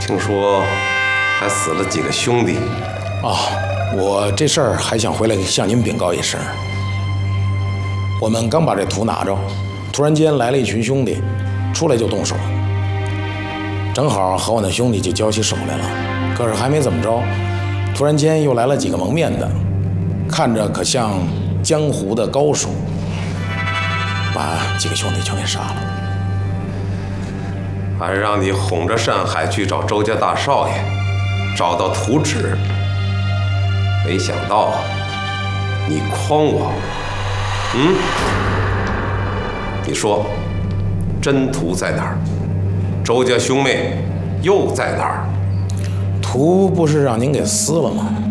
听说还死了几个兄弟。 啊，我这事儿还想回来向您禀告一声。我们刚把这图拿着，突然间来了一群兄弟，出来就动手，正好和我那兄弟就交起手来了。可是还没怎么着，突然间又来了几个蒙面的，看着可像江湖的高手，把几个兄弟全给杀了。 还让你哄着单海去找周家大少爷，找到图纸。没想到你诓我，你说真图在哪儿？周家兄妹又在哪儿？ 图不是让您给撕了吗？